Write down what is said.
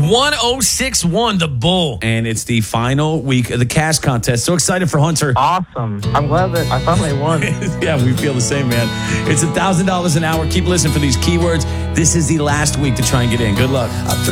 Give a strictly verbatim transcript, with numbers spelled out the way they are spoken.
one oh six one, the Bull. And it's the final week of the cash contest. So excited for Hunter. Awesome. I'm glad that I finally won. Yeah, we feel the same, man. It's one thousand dollars an hour. Keep listening for these keywords. This is the last week to try and get in. Good luck.